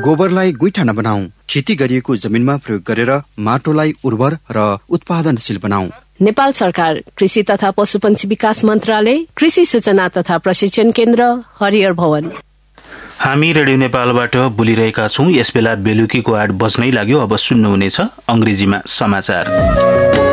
गोबरलाई गुइठा नबनाऊ, खेती गरिएको जमिनमा प्रयोग गरेर माटोलाई उर्वर र उत्पादनशील बनाऊ। नेपाल सरकार कृषि तथा पशुपन्छी विकास मन्त्रालय, कृषि सूचना तथा प्रशिक्षण केन्द्र, हरिहर भवन। हामी रेडियो नेपालबाट बोलिरहेका छौं। यसबेला बेलुकीको 8 बज्नै लाग्यो। अब सुन्नुहुनेछ अंग्रेजीमा समाचार।